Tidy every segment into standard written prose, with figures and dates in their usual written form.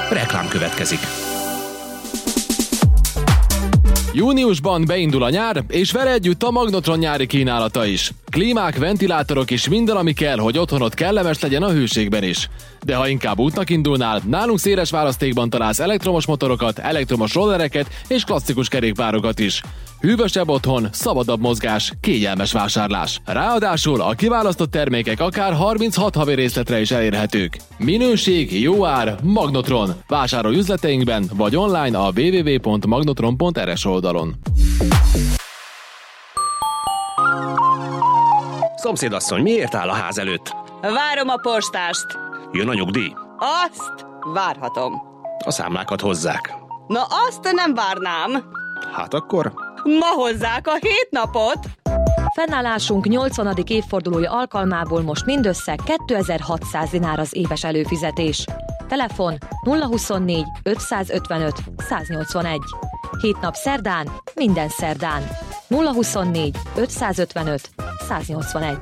Reklám következik. Júniusban beindul a nyár, és vele együtt a Magnotron nyári kínálata is. Klímák, ventilátorok és minden, ami kell, hogy otthonod kellemes legyen a hőségben is. De ha inkább útnak indulnál, nálunk széles választékban találsz elektromos motorokat, elektromos rollereket és klasszikus kerékpárokat is. Hűvösebb otthon, szabadabb mozgás, kényelmes vásárlás. Ráadásul a kiválasztott termékek akár 36 havi részletre is elérhetők. Minőség, jó ár, Magnotron. Vásárolj üzleteinkben vagy online a www.magnotron.rs oldalon. Szomszédasszony, miért áll a ház előtt? Várom a postást. Jön a nyugdíj? Azt várhatom. A számlákat hozzák. Na azt nem várnám. Hát akkor... Ma hozzák a 7 napot. Fennállásunk 80. évfordulója alkalmából most mindössze 2600 dinár az éves előfizetés. Telefon 024 555 181. 7 nap szerdán, minden szerdán. 024 555 181.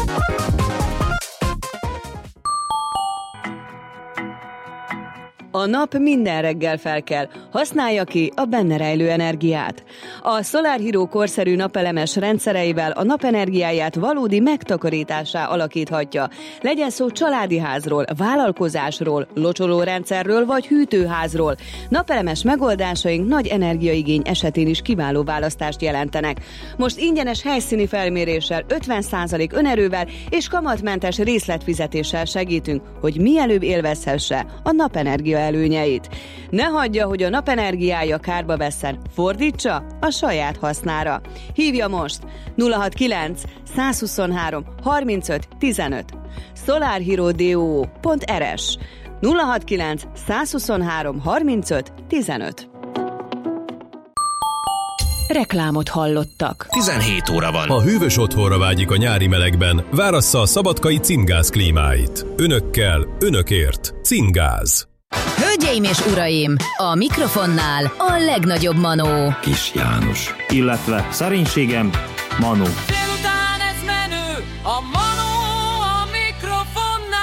A nap minden reggel felkel, használja ki a benne rejlő energiát. A Solar Hero korszerű napelemes rendszereivel a napenergiáját valódi megtakarítássá alakíthatja. Legyen szó családi házról, vállalkozásról, locsolórendszerről vagy hűtőházról. Napelemes megoldásaink nagy energiaigény esetén is kiváló választást jelentenek. Most ingyenes helyszíni felméréssel, 50% önerővel és kamatmentes részletfizetéssel segítünk, hogy mielőbb élvezhesse a napenergia előnyeit. Ne hagyja, hogy a napenergiája kárba vesszen, fordítsa a saját hasznára. Hívja most 069 123 35 15 solarhero.rs 069 123 35 15. Reklámot hallottak. 17 óra van. Ha hűvös otthonra vágyik a nyári melegben, várassza a szabadkai Cimgáz klímáit. Önökkel, önökért. Cimgáz. Hölgyeim és uraim, a mikrofonnál a legnagyobb manó. Kis János. Illetve szerénységem, Manó. Délután ez menő, a Manó a mikrofonnál.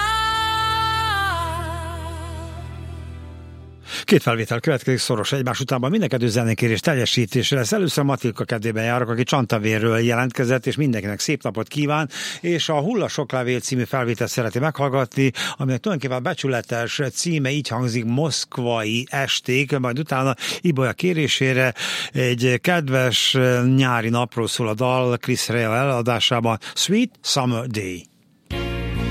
Két felvétel következik szoros egymás utánban, mindenkedő zenékérés teljesítésre lesz. Először Matilka kedvében járok, aki Csantavérről jelentkezett, és mindenkinek szép napot kíván, és a Hulla Soklevél című felvételt szereti meghallgatni, aminek tulajdonképpen becsületes címe így hangzik: Moszkvai esték, majd utána Ibolya kérésére egy kedves nyári napról szól a dal Chris Rea eladásában, Sweet Summer Day.